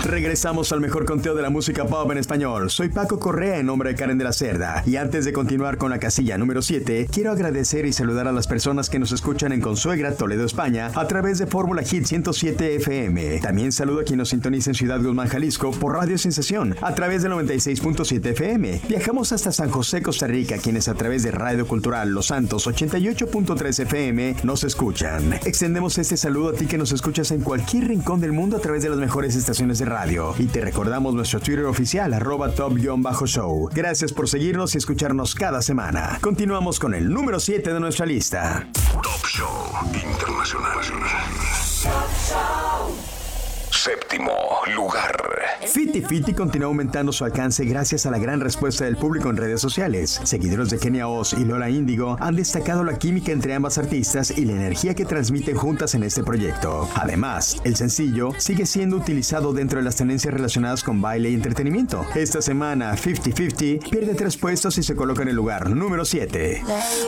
Regresamos al mejor conteo de la música pop en español. Soy Paco Correa en nombre de Karen de la Cerda. Y antes de continuar con la casilla número 7, quiero agradecer y saludar a las personas que nos escuchan en Consuegra, Toledo, España, a través de Fórmula Hit 107 FM. También saludo a quien nos sintoniza en Ciudad Guzmán, Jalisco, por Radio Sensación, a través de 96.7 FM. Viajamos hasta San José, Costa Rica, quienes a través de Radio Cultural Los Santos 88.3 FM nos escuchan. Extendemos este saludo a ti que nos escuchas en cualquier rincón del mundo a través de las mejores estaciones de radio. Y te recordamos nuestro Twitter oficial, @top_show. Gracias por seguirnos y escucharnos cada semana. Continuamos con el número 7 de nuestra lista. Top Show Internacional. Séptimo lugar. Fiti Fiti continúa aumentando su alcance gracias a la gran respuesta del público en redes sociales. Seguidores de Kenia Oz y Lola Índigo han destacado la química entre ambas artistas y la energía que transmiten juntas en este proyecto. Además, el sencillo sigue siendo utilizado dentro de las tendencias relacionadas con baile y entretenimiento. Esta semana, 50-50 pierde 3 puestos y se coloca en el lugar número 7.